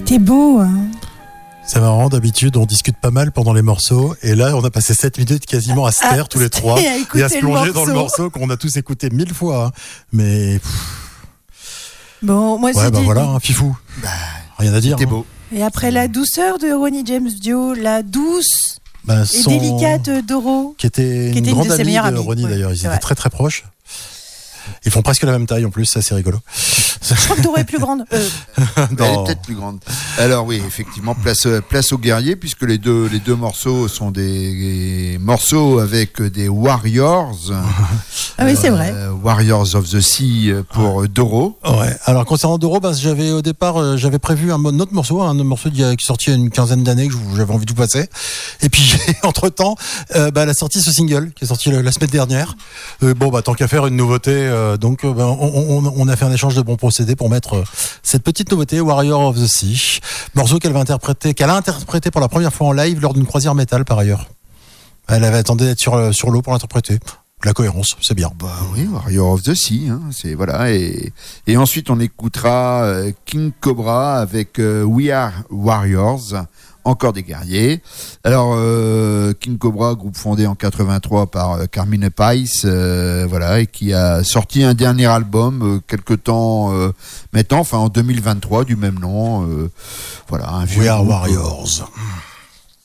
C'était beau, hein. C'est marrant, d'habitude on discute pas mal pendant les morceaux et là on a passé 7 minutes quasiment à se taire tous les trois et à se plonger dans le morceau qu'on a tous écouté 1000 fois. Hein. Mais bon, moi ouais, voilà, hein, fifou. Rien à dire. C'était hein. beau. Et après la douceur de Ronnie James Dio, la douce et son... délicate Doro, qui était une grande de ses amie meilleures de amies. Ronnie Ouais, d'ailleurs, ils c'est étaient vrai. très très proches. Ils font presque la même taille en plus, ça c'est rigolo. Je crois que Doro est plus grande. Elle est peut-être plus grande. Alors oui, effectivement, place aux guerriers, puisque les deux morceaux sont des morceaux avec des Warriors. Ah oui, c'est vrai. Warriors of the Sea pour Doro. Ouais. Alors concernant Doro, j'avais au départ j'avais prévu un autre morceau qui est sorti il y a une quinzaine d'années que j'avais envie de vous passer. Et puis entre temps, elle a sorti ce single qui est sorti la semaine dernière. Tant qu'à faire une nouveauté, on a fait un échange de bons procédés pour mettre cette petite nouveauté, Warrior of the Sea, morceau qu'elle a interprété pour la première fois en live lors d'une croisière métal par ailleurs. Elle avait attendu d'être sur l'eau pour l'interpréter. La cohérence, c'est bien. Bah oui, Warrior of the Sea, hein, c'est voilà. Et ensuite on écoutera King Cobra avec We Are Warriors. Encore des guerriers. Alors, King Cobra, groupe fondé en 83 par Carmine Pais, et qui a sorti un dernier album quelque temps maintenant, en 2023, du même nom. Un vieux We Are groupe, Warriors.